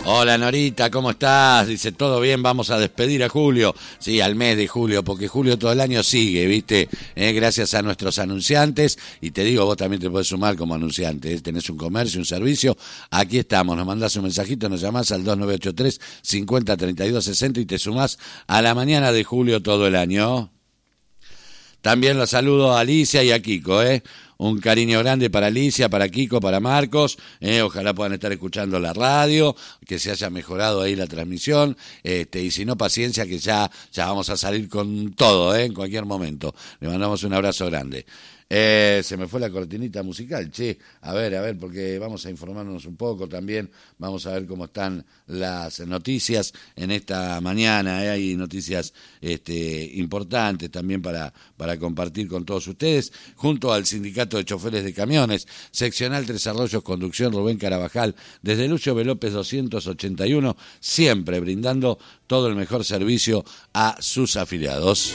Hola Norita, ¿cómo estás? Dice, ¿todo bien? Vamos a despedir a Julio. Sí, al mes de julio, porque Julio todo el año sigue, ¿viste? Gracias a nuestros anunciantes. Y te digo, vos también te podés sumar como anunciante. Tenés un comercio, un servicio. Aquí estamos, nos mandás un mensajito, nos llamás al 2983-503260 y te sumás a la mañana de julio todo el año. También los saludo a Alicia y a Kiko, Un cariño grande para Alicia, para Kiko, para Marcos. Ojalá puedan estar escuchando la radio, que se haya mejorado ahí la transmisión. Y si no, paciencia, que ya vamos a salir con todo, en cualquier momento. Le mandamos un abrazo grande. Se me fue la cortinita musical, che. A ver, porque vamos a informarnos un poco también. Vamos a ver cómo están las noticias en esta mañana. Hay noticias importantes también para compartir con todos ustedes. Junto al Sindicato de Choferes de Camiones, Seccional Tres Arroyos, Conducción Rubén Carabajal, desde Lucio B. López 281, siempre brindando todo el mejor servicio a sus afiliados.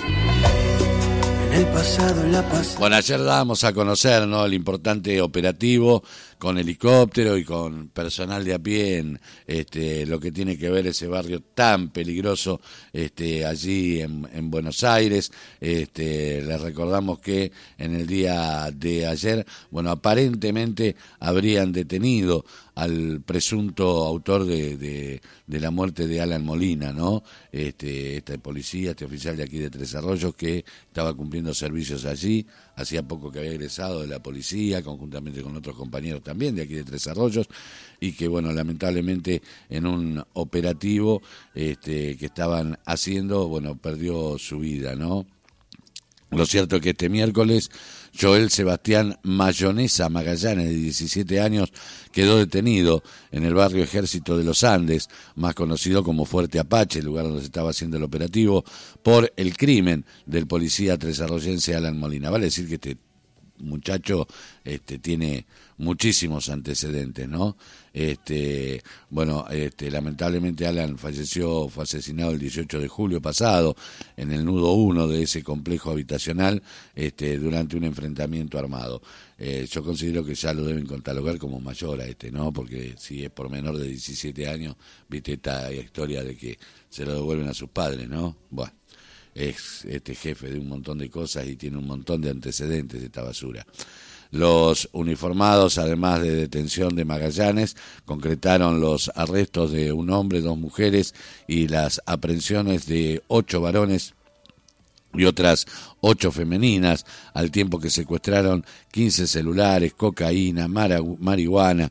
Bueno, ayer dábamos a conocer, ¿no?, el importante operativo con helicóptero y con personal de a pie en lo que tiene que ver ese barrio tan peligroso allí en Buenos Aires. Les recordamos que en el día de ayer, bueno, aparentemente habrían detenido al presunto autor de la muerte de Alan Molina, ¿no? Este policía, oficial de aquí de Tres Arroyos, que estaba cumpliendo servicios allí, hacía poco que había egresado de la policía, conjuntamente con otros compañeros también de aquí de Tres Arroyos, y que, bueno, lamentablemente en un operativo que estaban haciendo, bueno, perdió su vida, ¿no? Lo cierto es que este miércoles Joel Sebastián Mayonesa Magallanes, de 17 años, quedó detenido en el barrio Ejército de los Andes, más conocido como Fuerte Apache, el lugar donde se estaba haciendo el operativo, por el crimen del policía tresarroyense Alan Molina. Vale decir que este muchacho tiene muchísimos antecedentes, ¿no? Lamentablemente Alan fue asesinado el 18 de julio pasado en el nudo 1 de ese complejo habitacional durante un enfrentamiento armado. Yo considero que ya lo deben catalogar como mayor a ¿no? Porque si es por menor de 17 años, viste esta historia de que se lo devuelven a sus padres, ¿no? Bueno, es jefe de un montón de cosas y tiene un montón de antecedentes esta basura. Los uniformados, además de detención de Magallanes, concretaron los arrestos de un hombre, 2 mujeres y las aprehensiones de 8 varones y otras 8 femeninas, al tiempo que secuestraron 15 celulares, cocaína, marihuana,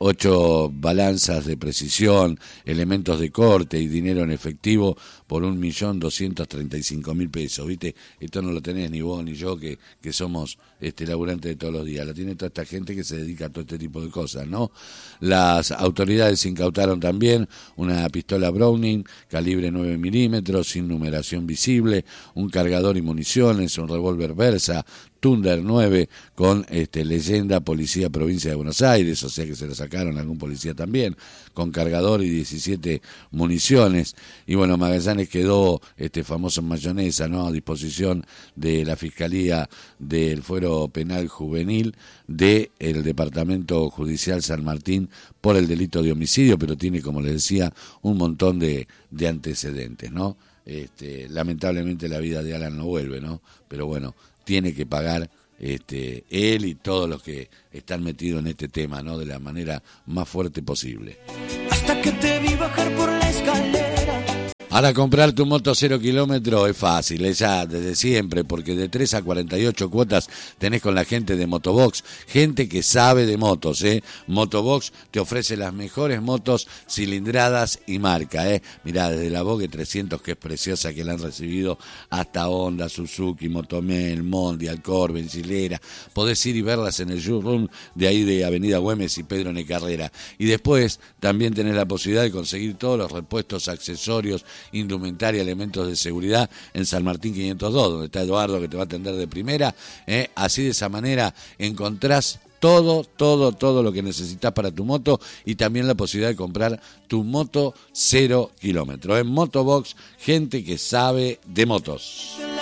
8 balanzas de precisión, elementos de corte y dinero en efectivo por 1.235.000 pesos, ¿viste? Esto no lo tenés ni vos ni yo, que somos laburantes de todos los días. Lo tiene toda esta gente que se dedica a todo este tipo de cosas, ¿no? Las autoridades incautaron también una pistola Browning, calibre 9 milímetros, sin numeración visible, un cargador y municiones, un revólver Versa, Thunder 9 con leyenda Policía Provincia de Buenos Aires, o sea que se lo sacaron a algún policía también, con cargador y 17 municiones. Y bueno, Magallanes quedó famoso en Mayonesa, ¿no?, a disposición de la Fiscalía del Fuero Penal Juvenil del Departamento Judicial San Martín por el delito de homicidio, pero tiene, como les decía, un montón de antecedentes, ¿no? Lamentablemente la vida de Alan no vuelve, ¿no? Pero bueno, tiene que pagar él y todos los que están metidos en este tema, ¿no?, de la manera más fuerte posible. Hasta que te vi bajar por la escalera. Ahora comprar tu moto 0 kilómetros es fácil, es ya desde siempre, porque de 3 a 48 cuotas tenés con la gente de Motobox, gente que sabe de motos, Motobox te ofrece las mejores motos, cilindradas y marca, Mirá, desde la Vogue 300, que es preciosa, que la han recibido, hasta Honda, Suzuki, Motomel, Mondial, Corben, Gilera. Podés ir y verlas en el showroom de ahí de Avenida Güemes y Pedro N. Carrera. Y después también tenés la posibilidad de conseguir todos los repuestos, accesorios, indumentaria, elementos de seguridad en San Martín 502, donde está Eduardo, que te va a atender de primera. Así, de esa manera encontrás todo lo que necesitas para tu moto, y también la posibilidad de comprar tu moto 0 kilómetros. En Motobox, gente que sabe de motos.